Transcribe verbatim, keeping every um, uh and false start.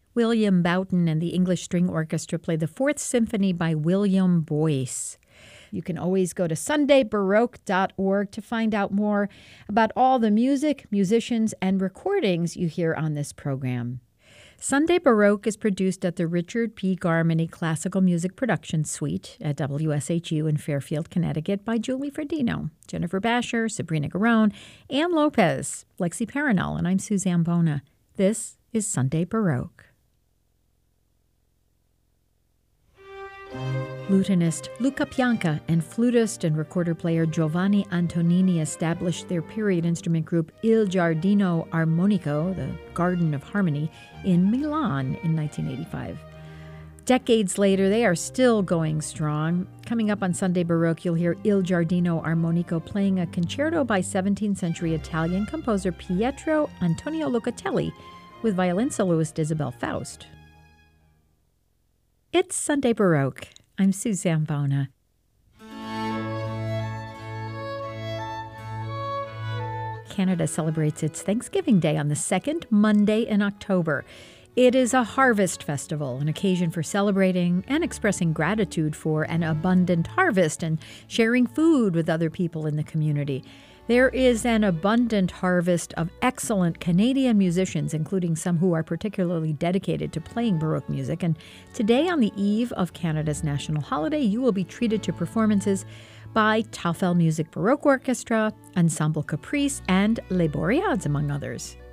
William Boughton and the English String Orchestra play the Fourth Symphony by William Boyce. You can always go to sunday baroque dot org to find out more about all the music, musicians, and recordings you hear on this program. Sunday Baroque is produced at the Richard P. Garmany Classical Music Production Suite at W S H U in Fairfield, Connecticut by Julie Fredino, Jennifer Basher, Sabrina Garone, Ann Lopez, Lexi Paranel, and I'm Suzanne Bona. This is Sunday Baroque. Lutenist Luca Pianca and flutist and recorder player Giovanni Antonini established their period instrument group Il Giardino Armonico, the Garden of Harmony, in Milan in nineteen eighty-five. Decades later, they are still going strong. Coming up on Sunday Baroque, you'll hear Il Giardino Armonico playing a concerto by seventeenth century Italian composer Pietro Antonio Locatelli with violin soloist Isabel Faust. It's Sunday Baroque. I'm Suzanne Bona. Canada celebrates its Thanksgiving Day on the second Monday in October. It is a harvest festival, an occasion for celebrating and expressing gratitude for an abundant harvest and sharing food with other people in the community. There is an abundant harvest of excellent Canadian musicians, including some who are particularly dedicated to playing Baroque music. And today, on the eve of Canada's national holiday, you will be treated to performances by Taufel Music Baroque Orchestra, Ensemble Caprice, and Les Boreads, among others.